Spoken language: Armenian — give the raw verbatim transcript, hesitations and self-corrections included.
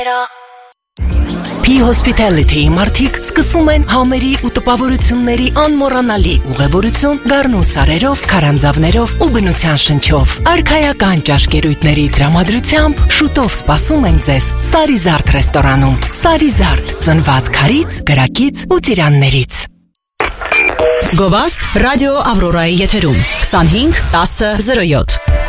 P Hospitality մարդիկ սկսում են համերի ու տպավորությունների անմոռանալի ուղևորություն գառնու սարերով, քարանձավներով ու բնության շնչով։ Արքայական ճաշկերույթների տրամադրությամբ շուտով սպասում են ձեզ Սարիզարդ ռեստորանում։ Սարիզարդ, ծնված քարից, գրակից ու ծիրաններից։ Գովաստ ռադիո Ավրորայի եթերում քսանհինգ տասը զրո յոթ